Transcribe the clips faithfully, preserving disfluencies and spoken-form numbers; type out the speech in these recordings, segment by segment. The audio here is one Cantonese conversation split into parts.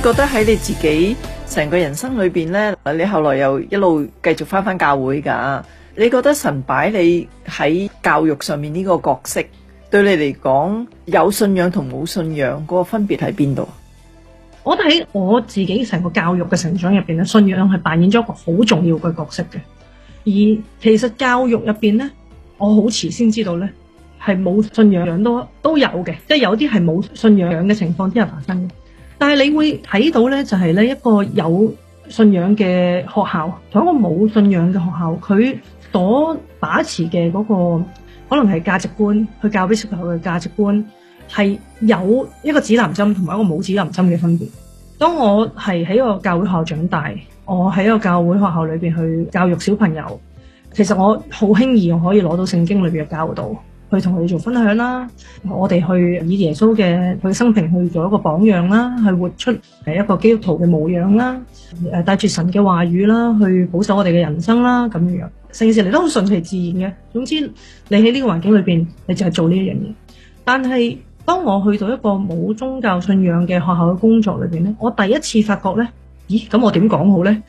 覺得喺你自己成個人生裏邊呢，你後來又一路繼續翻返教會㗎。你覺得神擺你喺教育上面呢個角色，對你嚟講有信仰同冇信仰嗰個分別喺邊度？ 我覺得喺我自己成個教育嘅成長入邊咧，信仰係扮演咗一個好重要嘅角色嘅。而其實教育入邊咧，我好遲先知道咧，係冇信仰都都有嘅，即係有啲係冇信仰嘅情況之下發生嘅。但係你會睇到咧，就係咧一個有信仰嘅學校同一個冇信仰嘅學校，佢所把持嘅嗰個可能係價值觀，去教俾小朋友嘅價值觀係有一個指南針同埋一個冇指南針嘅分別。當我係喺個教會學校長大，我喺個教會學校裏邊去教育小朋友，其實我好輕易我可以攞到聖經裏邊嘅教導去同佢哋做分享啦，我哋去以耶穌嘅佢生平去做一個榜樣啦，去活出誒一個基督徒嘅模樣啦，誒帶住神嘅話語啦，去保守我哋嘅人生啦，咁樣樣成件事嚟都好順其自然嘅。總之你喺呢個環境裏邊，你就係做呢一樣嘢。但係當我去到一個冇宗教信仰嘅學校嘅工作裏邊咧，我第一次發覺咧，咦咁我點講好咧？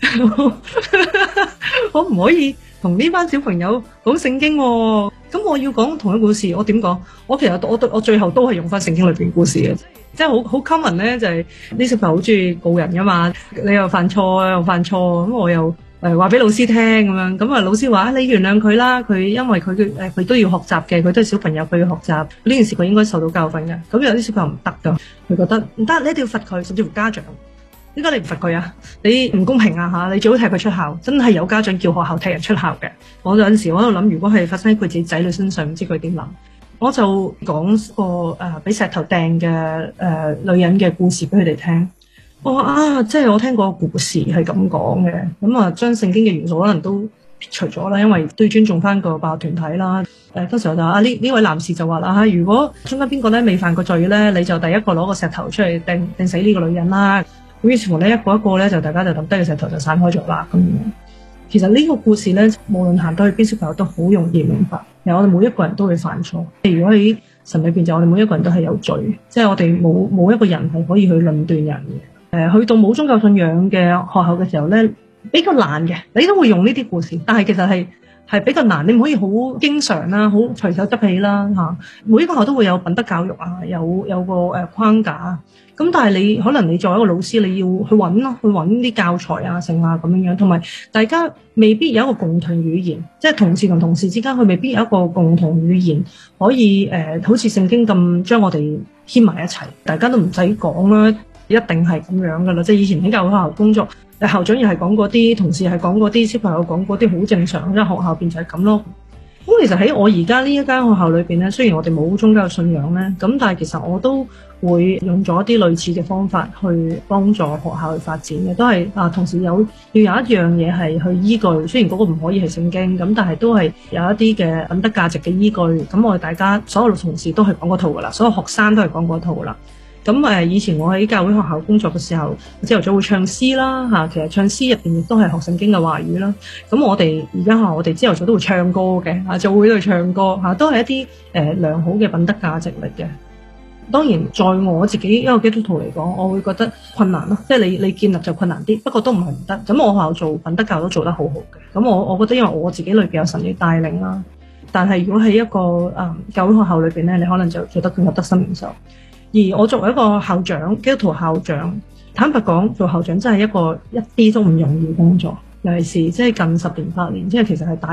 可唔可以同呢班小朋友講聖經喎？咁我要講同一個故事，我點講？我其實我我我最後都係用翻聖經裏邊故事嘅，即係好好 common 咧，就係啲小朋友好中意告人噶嘛，你又犯錯又犯錯，咁我又誒話俾老師聽咁樣，咁啊老師話你原諒佢啦，佢因為佢誒佢都要學習嘅，佢都係小朋友，佢要學習呢件事，佢應該受到教訓嘅。咁有啲小朋友唔得噶，佢覺得唔得，你一定要罰佢，甚至乎家長。點解你唔罰佢啊？你唔公平啊吓！你最好踢佢出校，真係有家長叫學校踢人出校嘅。我有陣時我喺度諗，如果係發生喺佢自己仔女身上，唔知佢點諗。我就講個誒俾石頭掟嘅誒女人嘅故事俾佢哋聽。我話啊，即係我聽過個故事係咁講嘅，咁啊將聖經嘅元素可能都撇除咗啦，因為都要尊重翻個辦學團體啦。誒嗰時候就啊呢呢位男士就話啦嚇，如果中間邊個咧未犯過罪咧，你就第一個攞個石頭出嚟掟掟死呢個女人啦。咁於是乎咧，一個一個咧就大家就抌低個石頭就散開咗啦。咁樣其實呢個故事咧，無論行到去邊小朋友都好容易明白。其實我哋每一個人都會犯錯。如果喺神裏邊，就我哋每一個人都係有罪，即係我哋冇冇一個人係可以去論斷人嘅。誒、呃，去到冇宗教信仰嘅學校嘅時候咧，比較難嘅。你都會用呢啲故事，但係其實係係比較難。你唔可以好經常啦，好隨手執起啦嚇。每一個學校都會有品德教育啊，有有個誒框架。咁但係你可能你作為一個老師，你要去揾咯，去揾啲教材啊、成啊咁樣樣，同埋大家未必有一個共同語言，即係同事同同事之間，佢未必有一個共同語言可以誒、呃，好似聖經咁將我哋牽埋一齊，大家都唔使講啦，一定係咁樣噶啦。即係以前喺教會學校工作，校長又係講嗰啲，同事係講嗰啲，小朋友講嗰啲，好正常。因為學校邊就係咁咯。咁其實喺我而家呢一間學校裏邊咧，雖然我哋冇宗教信仰咧，咁但係其實我都會用咗一啲類似嘅方法去幫助學校去發展嘅，都係啊，同時有要有一樣嘢係去依據，雖然嗰個唔可以係聖經，咁但係都係有一啲嘅品德價值嘅依據。咁我哋大家所有同事都係講嗰套噶啦，所有學生都係講嗰套噶啦。咁誒，以前我喺教會學校工作嘅時候，朝頭早會唱詩啦嚇，其實唱詩入邊亦都係學聖經嘅話語啦。咁我哋而家學校我哋朝頭早都會唱歌嘅嚇，就會都去唱歌嚇，都係一啲誒、呃、良好嘅品德價值嚟嘅。當然，在我自己一個基督徒嚟講，我會覺得困難咯，即係你你建立就困難啲，不過都唔係唔得。咁我學校做品德教都做得好好嘅。咁我我覺得因為我自己裏邊有神嘅帶領啦，但係如果喺一個誒、嗯、教會學校裏邊咧，你可能就做得更加得心應手。而我作為一個校長，基督徒校長，坦白講，做校長真係一個一啲都唔容易嘅工作，尤其是即係近十年八年，即係其實係大。